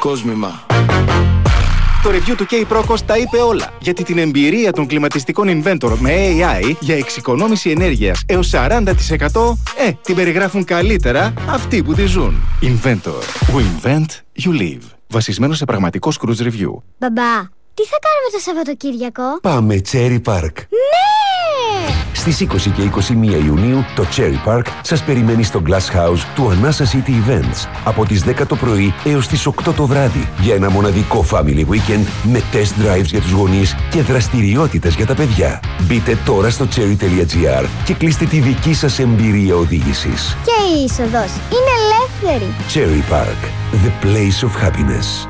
Κόσμημα. Το review του K-Procos τα είπε όλα. Γιατί την εμπειρία των κλιματιστικών Inventor με AI για εξοικονόμηση ενέργειας έως 40% την περιγράφουν καλύτερα αυτοί που τη ζουν. Inventor. We invent, you live. Βασισμένο σε πραγματικό Cruise Review. Μπαμπά, τι θα κάνουμε το Σαββατοκύριακο? Πάμε Cherry Park. Ναι! Στις 20 και 21 Ιουνίου το Cherry Park σας περιμένει στο Glass House του Anasa City Events από τις 10 το πρωί έως τις 8 το βράδυ για ένα μοναδικό family weekend με test drives για τους γονείς και δραστηριότητες για τα παιδιά. Μπείτε τώρα στο cherry.gr και κλείστε τη δική σας εμπειρία οδήγησης. Και η είσοδος είναι ελεύθερη. Cherry Park, the place of happiness.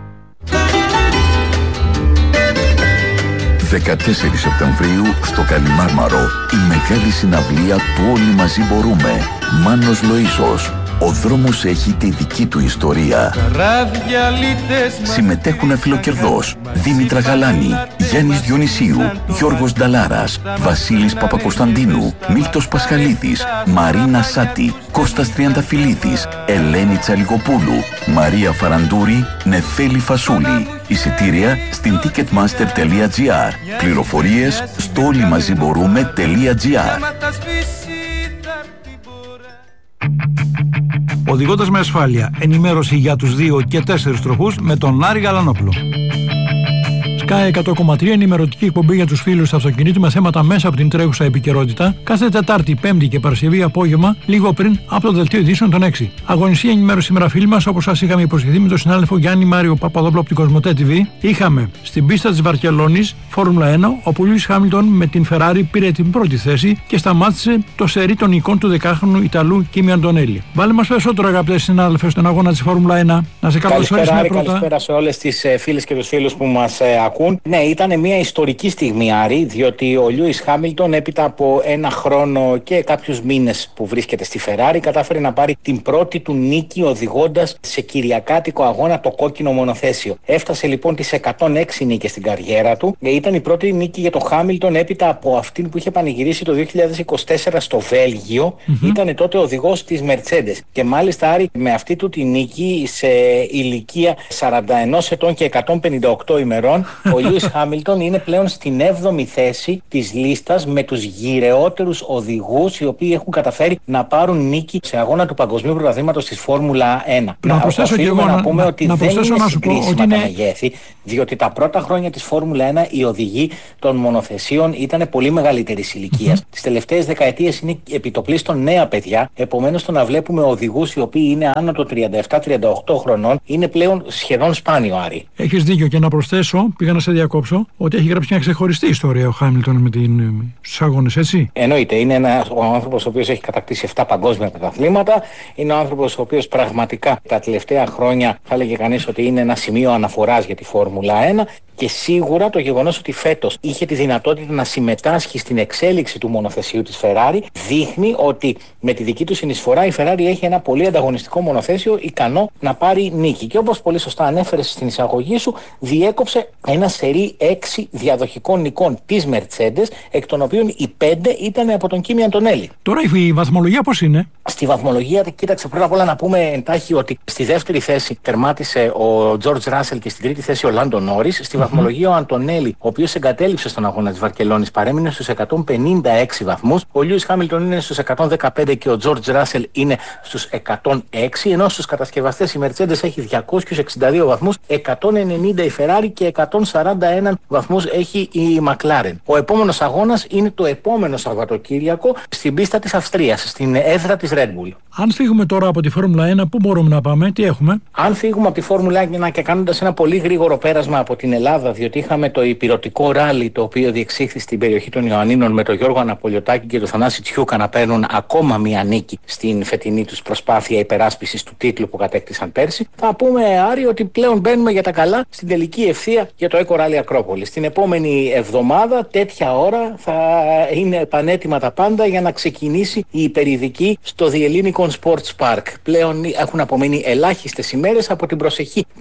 14 Σεπτεμβρίου στο Καλιμάρμαρο η μεγάλη συναυλία του Όλοι Μαζί Μπορούμε. Μάνος Λοΐσος. Ο δρόμος έχει τη δική του ιστορία. Συμμετέχουν Φιλοκερδός, Δήμητρα Γαλάνη, Γιάννης Διονυσίου, Γιώργος Νταλάρας, Βασίλης Παπακοσταντίνου, Μίλτος Πασχαλίδης, Μαρίνα Σάτη, Κώστας Τριανταφυλλίδης, Ελένη Τσαλιγοπούλου, Μαρία Φαραντούρη, Νεφέλη Φασούλη. Εισιτήρια στην ticketmaster.gr. Πληροφορίες στο όλοιμαζιμπορούμε.gr. Οδηγώντας με ασφάλεια, ενημέρωση για τους 2 και 4 τροχούς με τον Άρη Γαλανόπουλο. Sky 100,3 ενημερωτική εκπομπή για τους φίλους του αυτοκινήτου με θέματα μέσα από την τρέχουσα επικαιρότητα κάθε Τετάρτη, Πέμπτη και Παρασκευή απόγευμα, λίγο πριν από το δελτίο ειδήσεων των 6. Αγωνιστική ενημέρωση σήμερα, φίλοι μας, όπως σας είχαμε υποσχεθεί με τον συνάδελφο Γιάννη Μάριο Παπαδόπουλο από την Κοσμοτέ TV. Είχαμε στην πίστα της Βαρκελόνης Φόρμουλα 1, όπου ο Λούις Χάμιλτον με την Ferrari πήρε την πρώτη θέση και σταμάτησε το σερί των εικόν του 10χρονου Ιταλού Κίμι Αντονέλη. Βάλε μας περισσότερο, αγαπητέ συνάδελφε, στον αγώνα της Φόρμουλα 1. Να σε καλωσορίσουμε πρώτα. Καλησπέρα σε όλες τις φίλες και τους φίλους που μας ακούν. Ναι, ήταν μια ιστορική στιγμή, Άρη, διότι ο Λούις Χάμιλτον έπειτα από ένα χρόνο και κάποιους μήνες που βρίσκεται στη Ferrari κατάφερε να πάρει την πρώτη του νίκη οδηγώντας σε κυριακάτικο αγώνα το κόκκινο μονοθέσιο. Έφτασε λοιπόν τις 106 νίκες στην καριέρα του. Ήταν η πρώτη νίκη για τον Χάμιλτον έπειτα από αυτήν που είχε πανηγυρίσει το 2024 στο Βέλγιο. Ήταν τότε οδηγός της Mercedes. Και μάλιστα, Άρη, με αυτή του τη νίκη σε ηλικία 41 ετών και 158 ημερών, ο Λούις Χάμιλτον είναι πλέον στην 7η θέση της λίστας με τους γυρεότερους οδηγούς οι οποίοι έχουν καταφέρει να πάρουν νίκη σε αγώνα του Παγκοσμίου Πρωταθλήματος της Φόρμουλα 1. Να προσθέσω και εγώ να πούμε ότι δεν είναι συγκρίσιμα τα μεγέθη, διότι τα πρώτα χρόνια της Φόρμουλα 1 οι οδηγοί των μονοθεσίων ήταν πολύ μεγαλύτερης ηλικίας. Τις τελευταίες δεκαετίες είναι επιτοπλίστων νέα παιδιά, επομένως το να βλέπουμε οδηγούς οι οποίοι είναι άνω των 37-38 χρονών είναι πλέον σχεδόν σπάνιο, Άρη. Έχεις δίκιο, και να προσθέσω, πήγα να σε διακόψω, ότι έχει γράψει μια ξεχωριστή ιστορία ο Χάμιλτον με τους αγώνες, έτσι. Εννοείται, είναι ο άνθρωπος ο οποίος έχει κατακτήσει 7 παγκόσμια πρωταθλήματα. Είναι ο άνθρωπος ο οποίος πραγματικά τα τελευταία χρόνια θα έλεγε κανείς ότι είναι ένα σημείο αναφοράς για τη Φόρμουλα 1. Και σίγουρα το γεγονός ότι φέτος είχε τη δυνατότητα να συμμετάσχει στην εξέλιξη του μονοθεσίου της Ferrari δείχνει ότι με τη δική του συνεισφορά η Ferrari έχει ένα πολύ ανταγωνιστικό μονοθέσιο ικανό να πάρει νίκη. Και όπως πολύ σωστά ανέφερες στην εισαγωγή σου, διέκοψε ένα σερί 6 διαδοχικών νικών της Mercedes, εκ των οποίων οι 5 ήταν από τον Κίμι Αντονέλη. Τώρα η βαθμολογία πώς είναι? Στη βαθμολογία, κοίταξε, πρώτα απ' όλα να πούμε εντάχει ότι στη δεύτερη θέση τερμάτισε ο George Russell και στην τρίτη θέση ο Lando Norris. Στη βαθμολογία ο Αντονέλη, ο οποίος εγκατέλειψε στον αγώνα της Βαρκελόνης, παρέμεινε στους 156 βαθμούς. Ο Λούις Χάμιλτον είναι στους 115 και ο George Russell είναι στους 106, ενώ στους κατασκευαστές η Mercedes έχει 262 βαθμούς, 190 η Ferrari και 141 βαθμούς έχει η McLaren. Ο επόμενος αγώνας είναι το επόμενο Σαββατοκύριακο στην πίστα της Αυστρίας, στην έδρα της Red Bull. Αν φύγουμε τώρα από τη Φόρμουλα 1, πού μπορούμε να πάμε, τι έχουμε? Αν φύγουμε από τη Φόρμουλα 1 και κάνοντας ένα πολύ γρήγορο πέρασμα από την Ελλάδα, διότι είχαμε το ηπειρωτικό ράλι το οποίο διεξήχθη στην περιοχή των Ιωαννίνων με τον Γιώργο Αναπολιωτάκη και τον Θανάση Τσιούκα να παίρνουν ακόμα μία νίκη στην φετινή τους προσπάθεια υπεράσπισης του τίτλου που κατέκτησαν πέρσι, θα πούμε, Άρη, ότι πλέον μπαίνουμε για τα καλά στην τελική ευθεία για το Eco Rally Ακρόπολης. Την επόμενη εβδομάδα, τέτοια ώρα, θα είναι πανέτοιμα τα πάντα για να ξεκινήσει η υπερειδική στο The Hellinikon Sports Park. Πλέον έχουν απομείνει ελάχιστες ημέρες από την προσεχή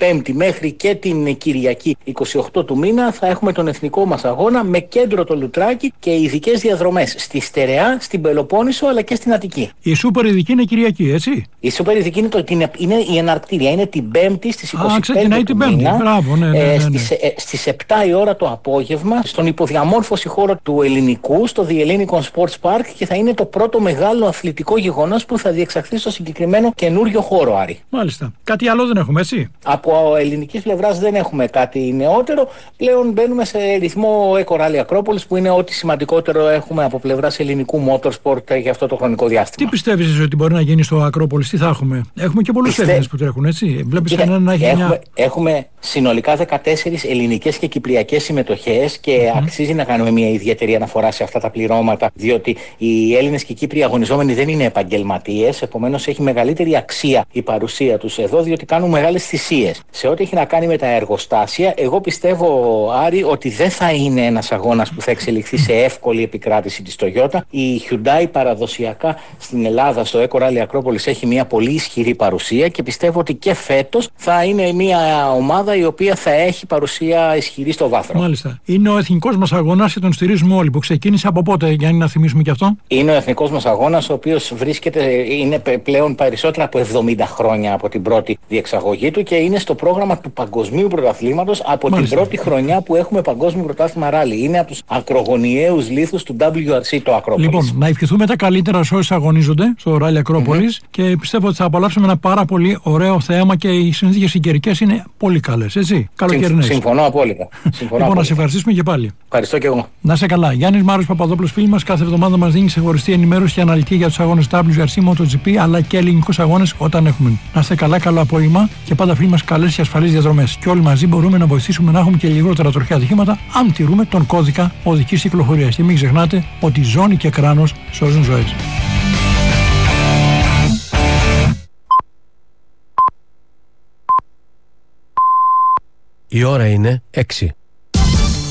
Πέμπτη μέχρι και την Κυριακή 28 του μήνα θα έχουμε τον εθνικό μας αγώνα με κέντρο το Λουτράκι και ειδικές διαδρομές στη Στερεά, στην Πελοπόννησο αλλά και στην Αττική. Η Σούπερ ειδική είναι Κυριακή, έτσι. Η Σούπερ ειδική είναι η εναρκτήρια, είναι την Πέμπτη στις 25 ξεκινάει την Πέμπτη. Μπράβο, ναι. Στις 7 η ώρα το απόγευμα στον υποδιαμόρφωση χώρο του Ελληνικού, στο The Hellenic Sports Park, και θα είναι το πρώτο μεγάλο αθλητικό γεγονός που θα διεξαχθεί στο συγκεκριμένο καινούριο χώρο, Άρη. Μάλιστα. Κάτι άλλο δεν έχουμε, έτσι. Από ελληνικής πλευράς δεν έχουμε κάτι νεότερο. Πλέον μπαίνουμε σε ρυθμό Eco Rally Acropolis, που είναι ό,τι σημαντικότερο έχουμε από πλευράς ελληνικού motorsport για αυτό το χρονικό διάστημα. Τι πιστεύεις ότι μπορεί να γίνει στο Ακρόπολης, τι θα έχουμε? Έχουμε και πολλούς Έλληνες που τρέχουν, έτσι. Βλέπεις κανέναν να έχει έχουμε συνολικά 14 ελληνικές και κυπριακές συμμετοχές και αξίζει να κάνουμε μια ιδιαίτερη αναφορά σε αυτά τα πληρώματα, διότι οι Έλληνες και οι Κύπροι αγωνιζόμενοι δεν είναι επαγγελματίες, επομένως έχει μεγαλύτερη αξία η παρουσία τους εδώ, διότι κάνουν μεγάλες θυσίες. Σε ό,τι έχει να κάνει με τα εργοστάσια, εγώ πιστεύω, Άρη, ότι δεν θα είναι ένας αγώνας που θα εξελιχθεί σε εύκολη επικράτηση της Toyota. Η Hyundai παραδοσιακά στην Ελλάδα, στο Eco Rally Acropolis, έχει μια πολύ ισχυρή παρουσία και πιστεύω ότι και φέτος θα είναι μια ομάδα η οποία θα έχει παρουσία ισχυρή στο βάθρο. Μάλιστα. Είναι ο εθνικός μας αγώνας και τον στηρίζουμε όλοι, που ξεκίνησε από πότε, για να θυμίσουμε και αυτό? Είναι ο εθνικός μας αγώνας, ο οποίος είναι πλέον περισσότερα από 70 χρόνια από την πρώτη διεξαγωγή του και είναι στο πρόγραμμα του Παγκοσμίου Πρωταθλήματος από την πρώτη χρονιά που έχουμε Παγκόσμιο Πρωτάθλημα Ράλι. Είναι από τους ακρογωνιαίους λίθους του WRC το Acropolis. Λοιπόν, να ευχηθούμε τα καλύτερα σε όσους αγωνίζονται στο Rally Acropolis και πιστεύω ότι θα απολαύσουμε ένα πάρα πολύ ωραίο θέαμα και οι συνθήκες οι καιρικές είναι πολύ καλές, έτσι. Καλοκαιρινές. Συμφωνώ απόλυτα. Λοιπόν, να σε ευχαριστήσουμε και πάλι. Ευχαριστώ και εγώ. Να σε καλά. Γιάννης Μάριος Παπαδόπουλος, φίλοι μας, κάθε εβδομάδα μας δίνει ξεχωριστή ενημέρωση και αναλυτική για τους αγώνες WRC, MotoGP αλλά και ελληνικούς αγώνες όταν έχουμε. Να είστε καλά, καλό απόγευμα και πάντα φίλοι μας καλές και ασφαλείς διαδρομές. Και όλοι μαζί μπορούμε να βοηθήσουμε να έχουμε και λιγότερα τροχαία ατυχήματα αν τηρούμε τον κώδικα οδικής κυκλοφορίας. Και μην ξεχνάτε ότι ζώνη και κράνος σώζουν ζωές. Η ώρα είναι 6.